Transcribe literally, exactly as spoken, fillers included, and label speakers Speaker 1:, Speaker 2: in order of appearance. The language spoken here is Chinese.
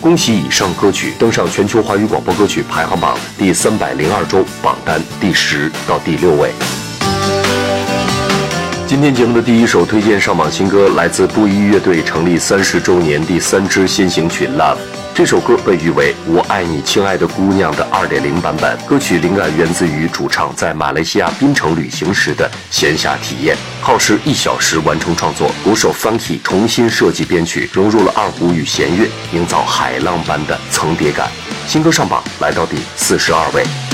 Speaker 1: 恭喜以上歌曲登上全球华语广播歌曲排行榜第三百零二周榜单第十到第六位。今天节目的第一首推荐上榜新歌来自布衣乐队成立三十周年第三支先行曲 Love。 这首歌被誉为我爱你亲爱的姑娘的 二点零 版本，歌曲灵感源自于主唱在马来西亚槟城旅行时的闲暇体验，耗时一小时完成创作，鼓手 Funky 重新设计编曲，融入了二胡与弦乐，营造海浪般的层叠感。新歌上榜来到第四十二位。